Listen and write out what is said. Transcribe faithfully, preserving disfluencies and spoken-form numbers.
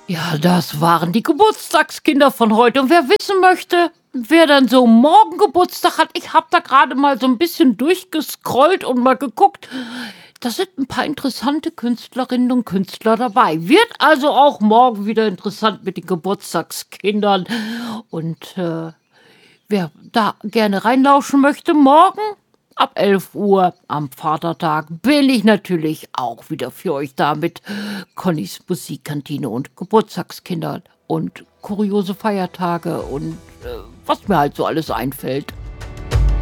Ja, das waren die Geburtstagskinder von heute. Und wer wissen möchte, wer dann so morgen Geburtstag hat, ich habe da gerade mal so ein bisschen durchgescrollt und mal geguckt. Da sind ein paar interessante Künstlerinnen und Künstler dabei. Wird also auch morgen wieder interessant mit den Geburtstagskindern. Und äh, wer da gerne reinlauschen möchte, morgen ab elf Uhr am Vatertag bin ich natürlich auch wieder für euch da mit Connys Musikkantine und Geburtstagskindern und kuriose Feiertage und äh, was mir halt so alles einfällt.